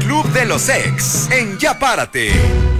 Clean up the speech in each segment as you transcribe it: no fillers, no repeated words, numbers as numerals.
Club de los Ex en Ya Párate.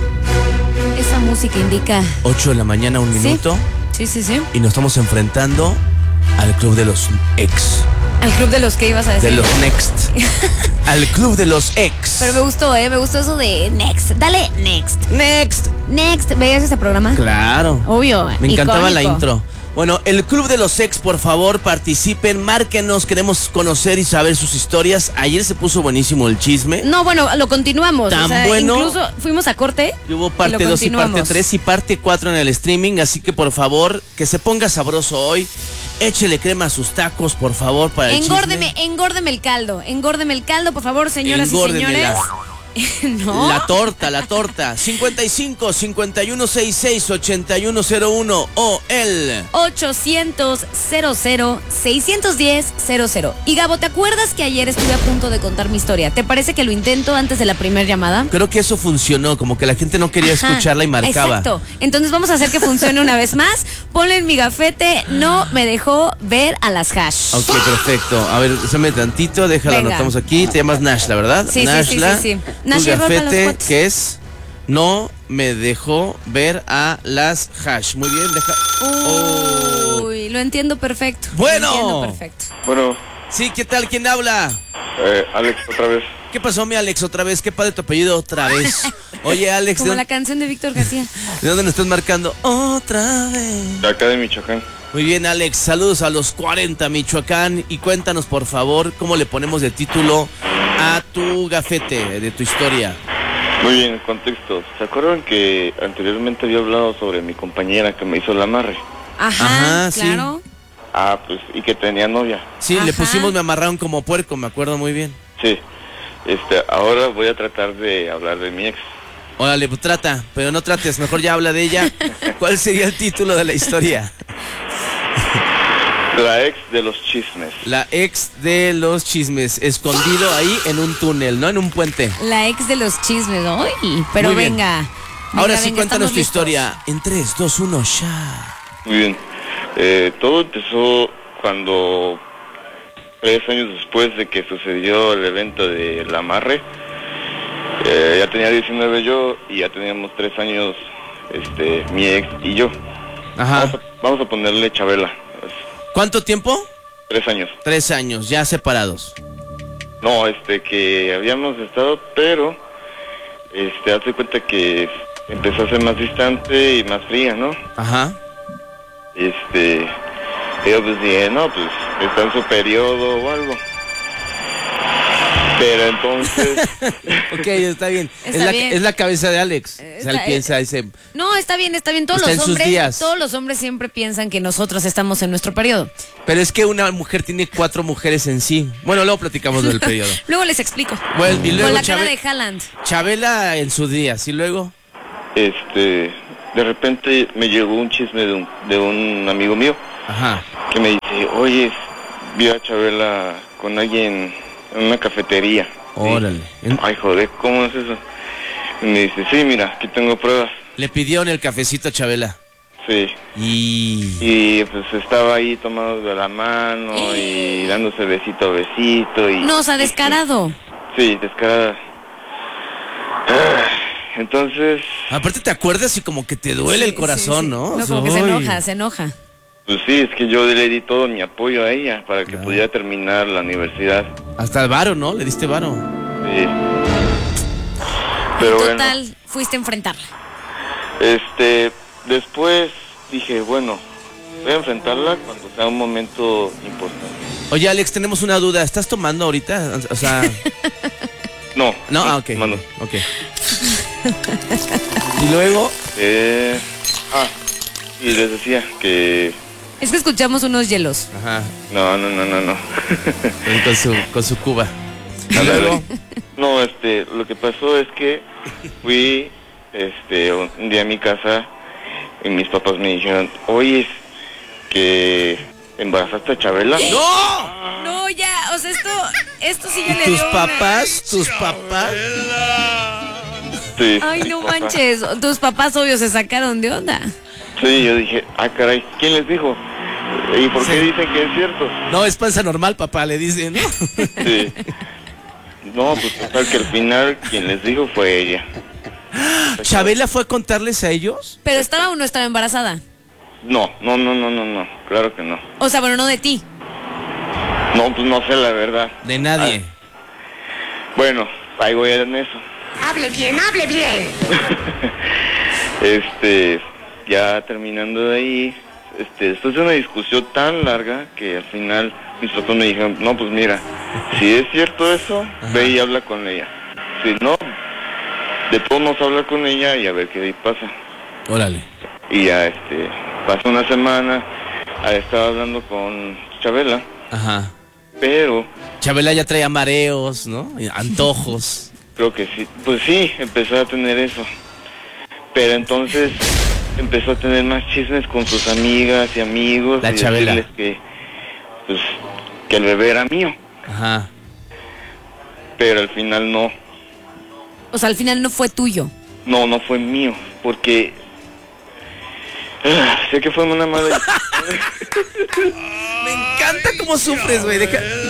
Esa música indica 8 de la mañana, un minuto. Sí. Y nos estamos enfrentando al Club de los Ex. Al club de los que ibas a decir. De los Next. Al Club de los Ex. Pero me gustó eso de Next. Dale, Next. Next. ¿Veías ese programa? Claro. Obvio. Me encantaba la icónico. intro. Bueno, el Club de los Ex, por favor, participen, márquenos, queremos conocer y saber sus historias. Ayer se puso buenísimo el chisme. No, bueno, lo continuamos. Tan bueno. Incluso fuimos a corte. Y hubo parte 2 y parte 3 y parte 4 en el streaming, así que por favor, que se ponga sabroso hoy. Échele crema a sus tacos, por favor, para el chisme. Engórdeme el caldo, por favor, señoras y señores. ¿No? La torta. 55 51 66 8101 o el 800 00 610 00. Y Gabo, ¿te acuerdas que ayer estuve a punto de contar mi historia? ¿Te parece que lo intento antes de la primera llamada? Creo que eso funcionó, como que la gente no quería escucharla y marcaba. Exacto. Entonces vamos a hacer que funcione una vez más. Ponle en mi gafete, no me dejó ver a las hash. Ok, perfecto. A ver, déjame tantito, déjala, Venga. anotamos aquí. Te llamas Nashla, ¿verdad? Sí. Tu Nashla, ropa a los gafete, cuates. que es no me dejó ver a las hash. Muy bien, Uy, lo entiendo perfecto. Bueno. Lo entiendo perfecto. Bueno, Sí, ¿qué tal? ¿Quién habla? Alex, otra vez. ¿Qué pasó, mi Alex? Otra vez. ¿Qué padre tu apellido otra vez? Oye, Alex, Como ¿de la canción de Víctor García. dónde nos estás marcando? Otra vez. De acá de Michoacán. Muy bien, Alex. Saludos a los 40, Michoacán. Y cuéntanos, por favor, cómo le ponemos de título a tu gafete, de tu historia. Muy bien, contexto. ¿Se acuerdan que anteriormente había hablado sobre mi compañera que me hizo el amarre? Ajá, sí. claro. Ah, pues, y que tenía novia. Sí, le Ajá. pusimos, me amarraron como puerco, me acuerdo muy bien. Sí. Ahora voy a tratar de hablar de mi ex. Órale, pues trata, pero no trates, mejor ya habla de ella. ¿Cuál sería el título de la historia? La ex de los chismes. La ex de los chismes, escondido ahí en un túnel, ¿no? En un puente. La ex de los chismes, uy, pero Muy bien. venga. Ahora Venga, sí, venga, cuéntanos estamos tu listos. historia. En 3, 2, 1, ya. Muy bien. Todo empezó cuando 3 años después de que sucedió el evento del amarre. Ya tenía 19 yo y ya teníamos 3 años, mi ex y yo. Ajá. Vamos a ponerle Chabela. ¿Cuánto tiempo? 3 años. 3 años, ya separados. No, que habíamos estado, pero, hazte cuenta que empezó a ser más distante y más fría, ¿no? Ajá. Yo pues dije, no, pues está en su periodo o algo. Pero entonces... Ok, está bien. Está bien. Es la cabeza de Alex. O sea, él Está- piensa ese... No, está bien. Todos Está los en sus hombres, días. todos los hombres siempre piensan que nosotros estamos en nuestro periodo. Pero es que una mujer tiene 4 mujeres en sí. Bueno, luego platicamos del periodo. Luego les explico. Bueno, y luego Con la cara de Haaland. Chabela en sus días. ¿Y luego? de repente me llegó un chisme de un amigo mío Ajá. que me dice, oye, vi a Chabela con alguien en una cafetería. Órale. Ay, joder, ¿cómo es eso? Y me dice, sí, mira, aquí tengo pruebas. Le pidieron el cafecito a Chabela. Sí. Y... Y pues estaba ahí tomado de la mano y dándose besito a besito. Y, Nos ha descarado. Sí, descarada. Entonces, Aparte te acuerdas y como que te duele el corazón, Sí. ¿no? No, como que Ay. se enoja. pues sí, es que yo le di todo mi apoyo a ella para que Claro. pudiera terminar la universidad. Hasta el varo, ¿no? Le diste varo. Sí. Pero bueno, Total, fuiste a enfrentarla. después dije, bueno, voy a enfrentarla cuando sea un momento importante. Oye, Alex, tenemos una duda. ¿Estás tomando ahorita? O sea... No. No, ok. Mano. Ok. Y luego... Y les decía que... Es que escuchamos unos hielos. Ajá. No. Con su cuba. Y Ándale. luego... No, lo que pasó es que fui, un día a mi casa y mis papás me dijeron, oye, que embarazaste a Chabela. ¡No! No, ya, o sea, esto sí ya le ¿Tus dio una- papás? ¿Tus papás? Sí, Ay, mis no papás. manches, tus papás obvio se sacaron de onda. Sí, yo dije, caray, ¿quién les dijo? ¿Y por qué Sí. dicen que es cierto? No, es panza normal, papá, le dicen, ¿no? Sí. No, pues total que al final quien les dijo fue ella. ¿Chabela fue a contarles a ellos? ¿Pero estaba o no estaba embarazada? No, claro que no. O sea, bueno, no de ti. No, pues no sé la verdad. De nadie. Bueno, ahí voy en eso. Hable bien, hable bien. Ya terminando de ahí, después de una discusión tan larga que al final mis papás me dijeron, no, pues mira, si es cierto eso, ve y habla con ella. Si no, de todos modos habla con ella y a ver qué pasa. Órale. Y ya, pasó una semana, estaba hablando con Chabela. Ajá. Pero Chabela ya traía mareos, ¿no? Antojos. creo que sí, pues sí, empezó a tener eso. Pero entonces empezó a tener más chismes con sus amigas y amigos. La y Chabela. decirles que el bebé era mío. Ajá. Pero al final no. O sea, al final no fue tuyo. No fue mío, porque sé que fue una mala. Me encanta cómo sufres, güey.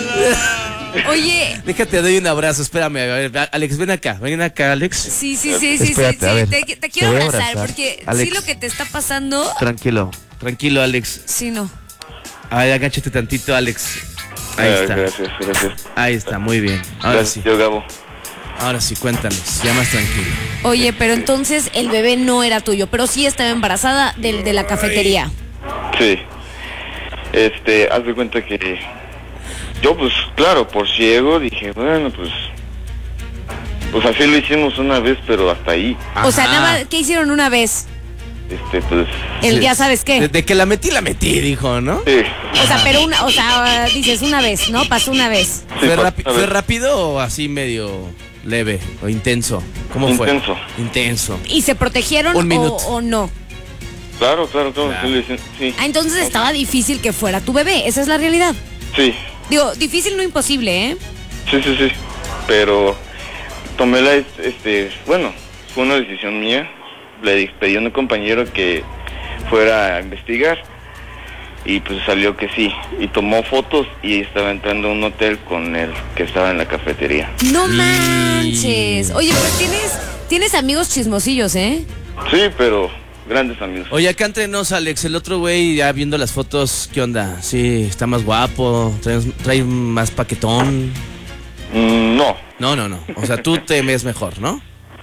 Oye. Déjate, doy un abrazo. Espérame, a ver, Alex, ven acá, Alex. Sí. Espérate, a ver, Te quiero voy a abrazar abrazar. porque Alex. sí lo que te está pasando. Tranquilo. Tranquilo, Alex. Sí, no. A ver, agáchate tantito, Alex. Ahí está. Gracias. Ahí está, muy bien. Ahora Gracias, sí. tío Gabo. Ahora sí, cuéntanos. Ya más tranquilo. Oye, pero entonces el bebé no era tuyo, pero sí estaba embarazada del de la cafetería. Sí. Haz de cuenta que yo, pues, claro, por ciego, dije, bueno, pues así lo hicimos una vez, pero hasta ahí. O sea, Ajá. nada más, ¿qué hicieron una vez? Pues, El Sí. ya sabes qué. De que la metí, dijo, ¿no? sí. O sea, pero dices una vez, ¿no? Pasó una vez. Sí, ¿Fue, a ¿Fue ver. rápido o así medio leve o intenso? ¿Cómo Intenso. fue? Intenso. ¿Y se protegieron Un minuto. o no? Claro, sí. Ah, entonces estaba difícil que fuera tu bebé, esa es la realidad. Sí, Digo, difícil no imposible, ¿eh? sí. Pero tomé bueno, fue una decisión mía. Le pedí a un compañero que fuera a investigar y pues salió que sí. Y tomó fotos y estaba entrando a un hotel con el que estaba en la cafetería. No Y- manches. Oye, pero tienes amigos chismosillos, ¿eh? Sí, pero grandes amigos. Oye, acá entre nos, Alex, el otro güey, ya viendo las fotos, ¿qué onda? Sí, está más guapo, trae más paquetón. No, No. O sea, tú te ves mejor, ¿no?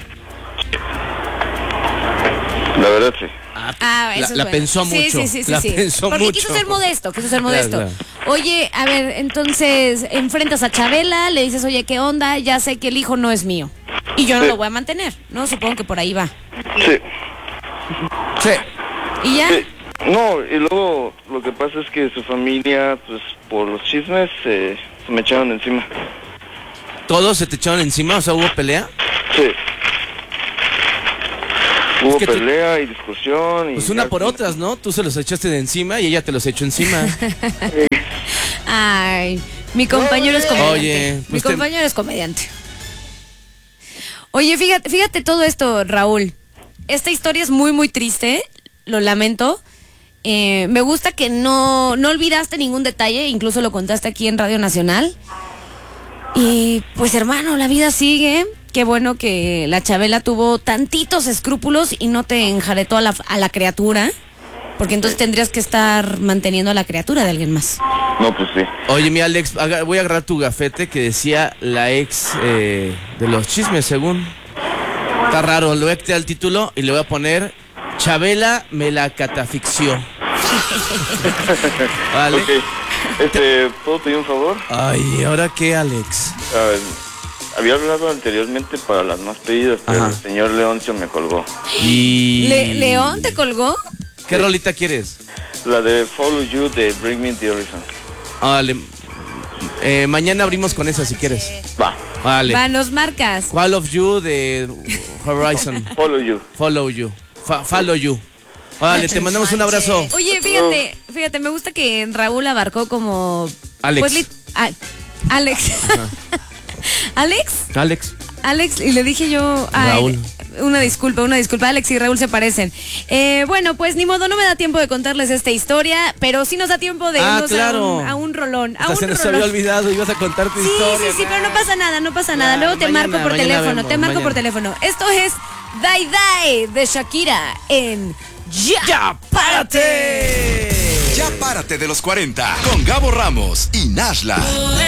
la verdad sí. Ah, eso La es bueno. pensó mucho. Sí. La pensó Porque mucho. quiso ser modesto. Claro. Oye, a ver, entonces enfrentas a Chabela, le dices, oye, ¿qué onda? Ya sé que el hijo no es mío. Y yo no Sí. lo voy a mantener, ¿no? Supongo que por ahí va. Sí. Sí. ¿Y ya? Sí. No, y luego lo que pasa es que su familia, pues por los chismes, se me echaron encima. ¿Todos se te echaron encima? O sea, ¿hubo pelea? Sí. Hubo que tú- pelea y discusión. Y Pues una ya- por otras, ¿no? Tú se los echaste de encima y ella te los echó encima. Ay, mi compañero es comediante. Oye, mi pues compañero es comediante. Oye, fíjate todo esto, Raúl. Esta historia es muy, muy triste. Lo lamento. Me gusta que no olvidaste ningún detalle, incluso lo contaste aquí en Radio Nacional. Y pues hermano, la vida sigue. Qué bueno que la Chabela tuvo tantitos escrúpulos y no te enjaretó a la criatura, porque entonces tendrías que estar manteniendo a la criatura de alguien más. No, pues sí. Oye, mi Alex, voy a agarrar tu gafete que decía la ex de los chismes, según. Está raro, le voy a quitar el título y le voy a poner Chabela me la catafixió. ¿Vale? Ok. ¿Puedo pedir un favor? Ay, ¿ahora qué, Alex? Había hablado anteriormente para las más pedidas, pero Ajá. el señor Leoncio me colgó. Y... ¿León te colgó? ¿Qué rolita quieres? La de Follow You de Bring Me the Horizon. Vale. Mañana abrimos con esa si quieres. Va. Vale. Va, nos marcas. Call of You de Horizon. Follow You. Follow You. Follow You. Vale, te mandamos un abrazo. Oye, fíjate, me gusta que Raúl abarcó como... Alex. Alex. ¿Alex? Alex. Alex, y le dije yo... ay, Raúl. Una disculpa, Alex y Raúl se parecen. Bueno, pues ni modo, no me da tiempo de contarles esta historia, pero sí nos da tiempo de irnos claro. a un rolón. Se nos había olvidado, ibas a contar tu historia. Sí, pero no pasa nada. Luego te marco por teléfono. Esto es Dai Dai de Shakira en ¡Ya párate! Ya párate de los 40 con Gabo Ramos y Nashla.